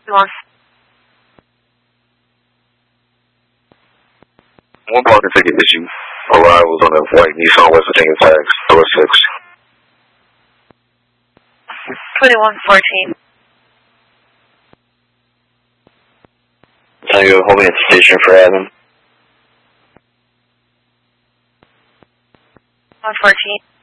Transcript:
North. One parking ticket issue. Arrivals on a white Nissan West Virginia tags, door 6. 2114. Tell you, hold me at the station for Adam. 114.